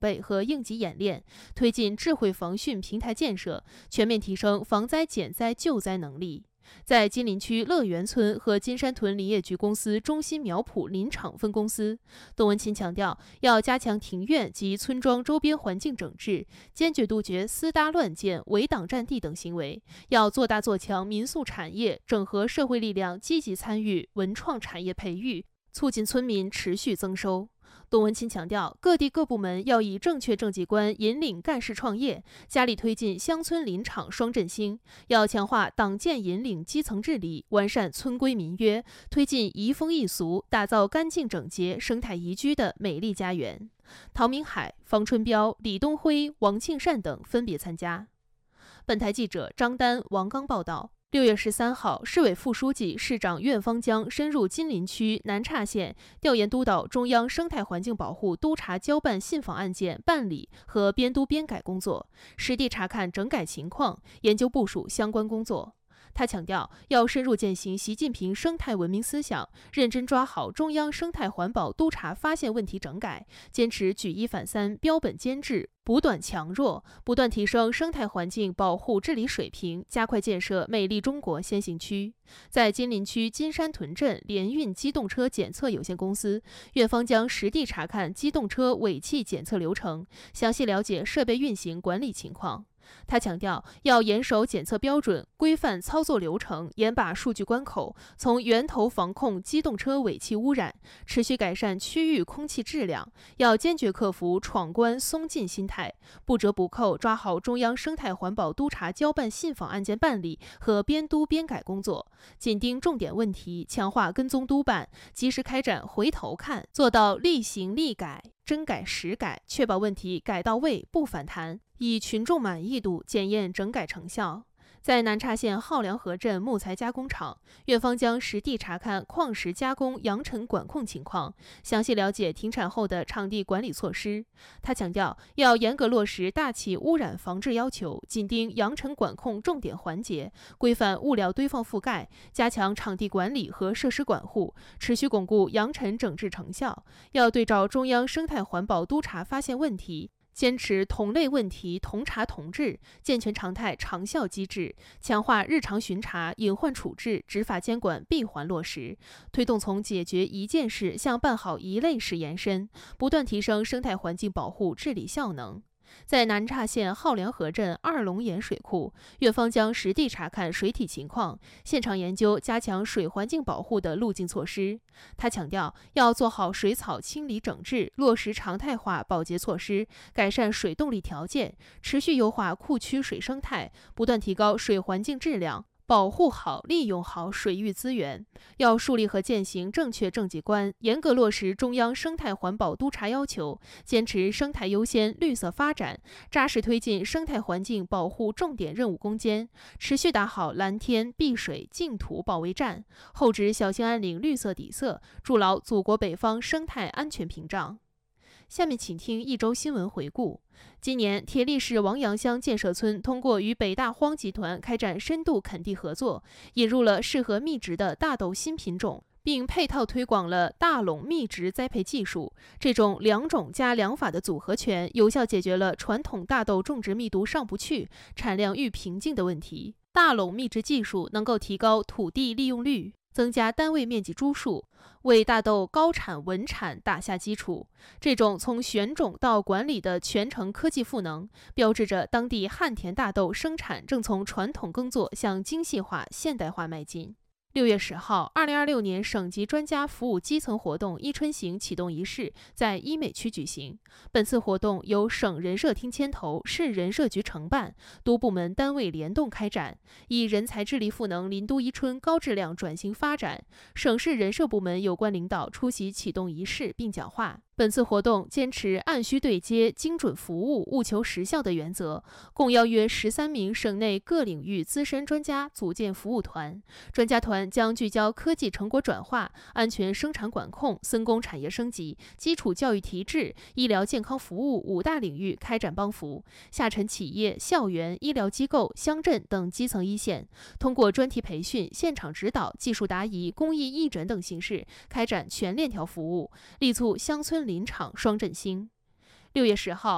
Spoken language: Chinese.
备和应急演练，推进智慧防汛平台建设，全面提升防灾减灾救灾能力。在金陵区乐园村和金山屯林业局公司中心苗圃林场分公司，董文琴强调，要加强庭院及村庄周边环境整治，坚决杜绝私搭乱建、围挡占地等行为，要做大做强民宿产业，整合社会力量，积极参与文创产业培育，促进村民持续增收。董文琴强调，各地各部门要以正确政绩观引领干事创业，加力推进乡村林场双振兴，要强化党建引领基层治理，完善村规民约，推进移风易俗，打造干净整洁、生态宜居的美丽家园。陶明海、方春彪、李东辉、王庆善等分别参加。本台记者张丹、王刚报道。6月13号，市委副书记、市长苑方江深入金陵区南岔县，调研督导中央生态环境保护督查交办信访案件办理和编督编改工作，实地查看整改情况，研究部署相关工作。他强调，要深入践行习近平生态文明思想，认真抓好中央生态环保督查发现问题整改，坚持举一反三、标本兼治，补短强弱，不断提升生态环境保护治理水平，加快建设美丽中国先行区。在金陵区金山屯镇联运机动车检测有限公司，苑方将实地查看机动车尾气检测流程，详细了解设备运行管理情况。他强调，要严守检测标准，规范操作流程，严把数据关口，从源头防控机动车尾气污染，持续改善区域空气质量。要坚决克服闯关松劲心态，不折不扣抓好中央生态环保督查交办信访案件办理和编督编改工作，紧盯重点问题，强化跟踪督办，及时开展回头看，做到立行立改，真改实改，确保问题改到位不反弹，以群众满意度检验整改成效。在南岔县浩良河镇木材加工厂，苑方将实地查看矿石加工扬尘管控情况，详细了解停产后的场地管理措施。他强调，要严格落实大气污染防治要求，紧盯扬尘管控重点环节，规范物料堆放覆盖，加强场地管理和设施管护，持续巩固扬尘整治成效。要对照中央生态环保督查发现问题，坚持同类问题同查同治，健全常态长效机制，强化日常巡查、隐患处置、执法监管闭环落实，推动从解决一件事向办好一类事延伸，不断提升生态环境保护治理效能。在南岔县浩良河镇二龙岩水库，苑方将实地查看水体情况，现场研究加强水环境保护的路径措施。他强调，要做好水草清理整治，落实常态化保洁措施，改善水动力条件，持续优化库区水生态，不断提高水环境质量，保护好、利用好水域资源。要树立和践行正确政绩观，严格落实中央生态环保督查要求，坚持生态优先、绿色发展，扎实推进生态环境保护重点任务攻坚，持续打好蓝天、碧水、净土保卫战，厚植小兴安岭绿色底色，筑牢祖国北方生态安全屏障。下面请听一周新闻回顾。今年，铁力市王杨乡建设村通过与北大荒集团开展深度垦地合作，引入了适合密植的大豆新品种，并配套推广了大垄密植栽培技术。这种两种加两法的组合拳，有效解决了传统大豆种植密度上不去、产量遇瓶颈的问题。大垄密植技术能够提高土地利用率，增加单位面积株数，为大豆高产稳产打下基础。这种从选种到管理的全程科技赋能，标志着当地旱田大豆生产正从传统耕作向精细化、现代化迈进。6月10号，2026年省级专家服务基层活动“伊春行”启动仪式在医美区举行。本次活动由省人社厅牵头，市人社局承办，多部门单位联动开展，以人才智力赋能林都伊春高质量转型发展。省市人社部门有关领导出席启动仪式并讲话。本次活动坚持按需对接、精准服务、务求实效的原则，共邀约13名省内各领域资深专家组建服务团。专家团将聚焦科技成果转化、安全生产管控、森工产业升级、基础教育提质、医疗健康服务5大领域开展帮扶，下沉企业、校园、医疗机构、乡镇等基层一线，通过专题培训、现场指导、技术答疑、公益义诊等形式开展全链条服务，力促乡村林场双振兴。6月10号